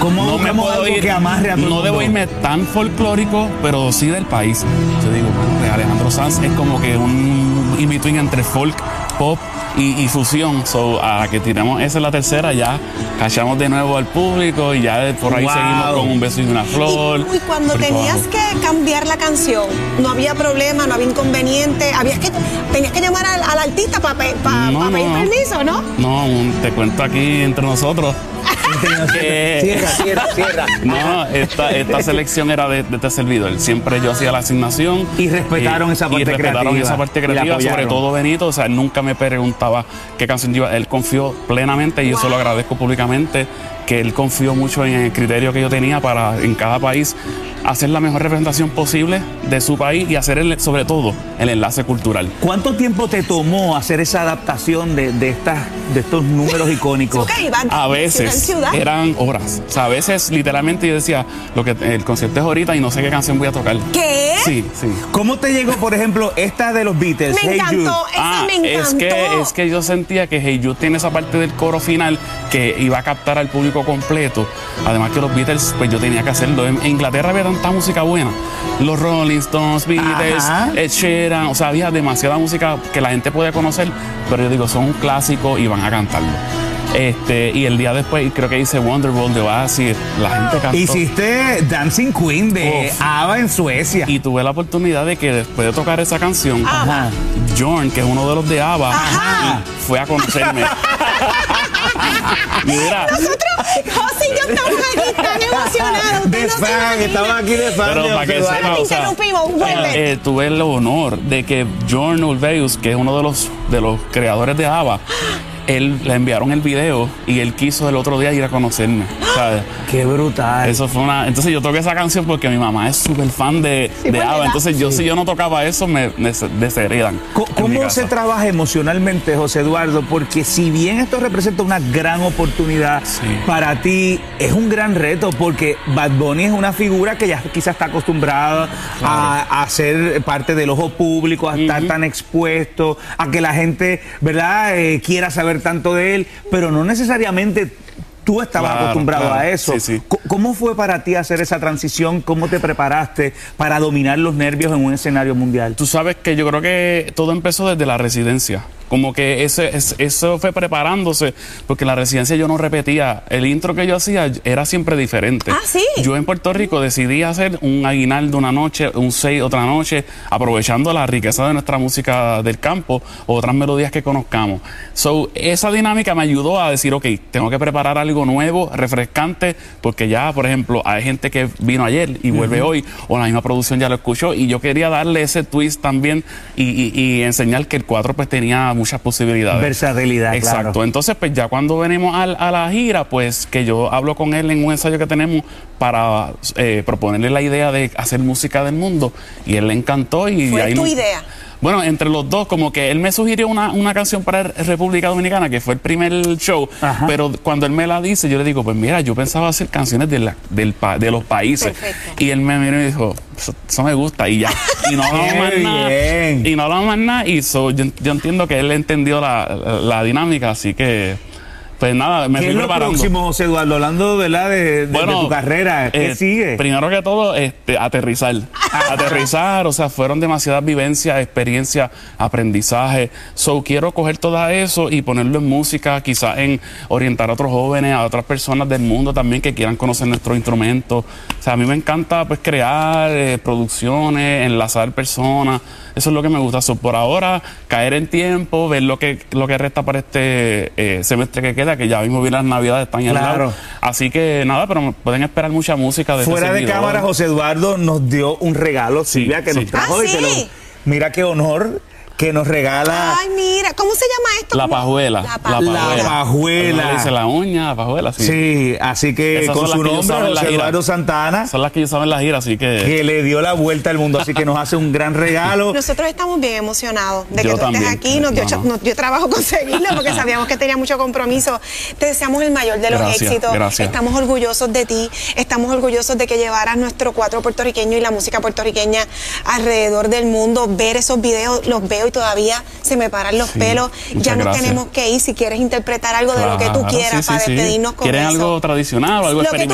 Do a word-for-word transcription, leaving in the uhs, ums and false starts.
¿Cómo, no me cómo puedo algo ir, que amarre a todo no el debo mundo? irme tan folclórico, pero sí del país. Yo digo, bueno, pues Alejandro Sanz es como que un in-between entre folk, pop y, y fusión. So, a que tiremos esa es la tercera, ya cachamos de nuevo al público y ya de por ahí Wow. seguimos con Un beso y una flor. Y, y cuando por ahí para tenías abajo. que cambiar la canción, no había problema, no había inconveniente, habías que, tenías que llamar al, al artista para pe, pa, No, pa pedir no, no. permiso, ¿no? No, un- te cuento aquí entre nosotros. que- Cierra, cierra, cierra. No, esta, esta selección era de, de este servidor. Siempre yo hacía la asignación. Y respetaron esa parte Y respetaron creativa. esa parte Y la creativa, sobre apoyaron. todo Benito. O sea, él nunca me preguntaba qué canción yo iba. Él confió plenamente y yo se lo agradezco públicamente, que él confió mucho en el criterio que yo tenía para en cada país hacer la mejor representación posible de su país y hacer el, sobre todo el enlace cultural. ¿Cuánto tiempo te tomó hacer esa adaptación de, de, estas, de estos números icónicos? Ok, iban A de ciudad en veces ciudad. eran horas. O sea, a veces literalmente yo decía, lo que el concierto es ahorita y no sé qué canción voy a tocar. ¿Qué? Sí, sí. ¿Cómo te llegó, por ejemplo, esta de los Beatles? Me Hey encantó, Jude? esa Ah, me encantó. es que, es que yo sentía que Hey Jude tiene esa parte del coro final que iba a captar al público completo. Además que los Beatles, pues yo tenía que hacerlo. En Inglaterra había tanta música buena. Los Rolling Stones, Beatles, Ajá. Ed Sheeran. O sea, había demasiada música que la gente puede conocer, pero yo digo, son un clásico y van a cantarlo. Este, y el día después, creo que hice Wonderwall de Oasis. La gente cantó. Hiciste Dancing Queen de Uf. ABBA en Suecia. Y tuve la oportunidad de que después de tocar esa canción, Ajá. John, que es uno de los de ABBA, Ajá. fue a conocerme. Mira, José y yo estamos aquí tan emocionados. De Usted no se fan, imagina. estaba aquí de fan. pero de para que José sepa, Eduardo. o sea, Interrumpimos, vuelve. eh, tuve el honor de que John Ulvaeus, que es uno de los, de los creadores de ABBA, él le enviaron el video y él quiso el otro día ir a conocerme. ¿Sabes? Qué brutal. Eso fue una. Entonces yo toqué esa canción porque mi mamá es súper fan de, Sí, de porque ABBA. la- Entonces yo, si yo no tocaba eso, me, me desheredan. Co- en mi ¿Cómo casa. se trabaja emocionalmente, José Eduardo? Porque si bien esto representa una gran oportunidad Sí. para ti, es un gran reto porque Bad Bunny es una figura que ya quizás está acostumbrada a, a ser parte del ojo público, a estar Ujú. tan expuesto, a que la gente, ¿verdad?, eh, quiera saber tanto de él, pero no necesariamente tú estabas Claro, acostumbrado claro. a eso. Sí, sí. Co- ¿Cómo fue para ti hacer esa transición? ¿Cómo te preparaste para dominar los nervios en un escenario mundial? Tú sabes que yo creo que todo empezó desde la residencia. Como que ese, es- eso fue preparándose, porque en la residencia yo no repetía. El intro que yo hacía era siempre diferente. Ah, ¿sí? Yo en Puerto Rico decidí hacer un aguinaldo una noche, un seis otra noche, aprovechando la riqueza de nuestra música del campo, otras melodías que conozcamos. So, esa dinámica me ayudó a decir, ok, tengo que preparar algo nuevo, refrescante, porque ya, por ejemplo, hay gente que vino ayer y vuelve hoy, o la misma producción ya lo escuchó, y yo quería darle ese twist también y, y- y enseñar que el cuatro pues tenía muchas posibilidades. Versatilidad, Exacto. claro. Entonces, pues ya cuando venimos al- a, la gira, pues que yo hablo con él en un ensayo que tenemos para eh, proponerle la idea de hacer música del mundo, y él le encantó. Y Fue ahí tu nos- idea. Bueno, entre los dos, como que él me sugirió una, una canción para República Dominicana, que fue el primer show, Ajá. pero cuando él me la dice, yo le digo, pues mira, yo pensaba hacer canciones de, la- del pa- de los países. Perfecto. Y él me miró y dijo, eso, eso me gusta, y ya. Y no hablamos Qué más nada. bien. Y no hablamos más nada, y so, yo, yo entiendo que él entendió la, la, la dinámica, así que, pues nada, me ¿Qué fui es lo preparando. próximo, José Eduardo? Hablando, ¿verdad?, de, de- de tu carrera. ¿Qué eh, sigue? Primero que todo, este, aterrizar. aterrizar, o sea, fueron demasiadas vivencias, experiencias, aprendizaje. So, quiero coger todo eso y ponerlo en música, quizás en orientar a otros jóvenes, a otras personas del mundo también que quieran conocer nuestro instrumento. O sea, a mí me encanta, pues, crear eh, producciones, enlazar personas. Eso es lo que me gusta. So, por ahora, caer en tiempo, ver lo que, lo que resta para este eh, semestre que queda, que ya mismo viene las Navidades, están en el Claro. lado. Así que nada, pero pueden esperar mucha música de este Fuera de servidor. cámara, José Eduardo nos dio un regalo, Silvia, que sí. nos trajo Ah, y te lo- sí. Mira qué honor que nos regala. Ay, mira, ¿cómo se llama esto? La ¿Cómo? pajuela. La La pajuela. pajuela. La pajuela. Uno dice la uña, la pajuela, sí. Sí, así que Esas con son las su que yo nombre, usaba en la José gira. Eduardo Santana, Son las que yo usaba en la gira, así que... que le dio la vuelta al mundo, así que nos hace un gran regalo. Nosotros estamos bien emocionados de que Yo tú estés también. aquí. Nos dio, No, no. nos dio trabajo conseguirlo porque sabíamos que tenía mucho compromiso. Te deseamos el mayor de los Gracias, éxitos. gracias. Estamos orgullosos de ti. Estamos orgullosos de que llevaras nuestro cuatro puertorriqueño y la música puertorriqueña alrededor del mundo. Ver esos videos, los veo y todavía se me paran los Sí, pelos. muchas Ya nos gracias. tenemos que ir. Si quieres interpretar algo de lo que tú Claro, quieras sí, sí, para sí. despedirnos con ¿Quieren eso. algo tradicional o algo Lo que tú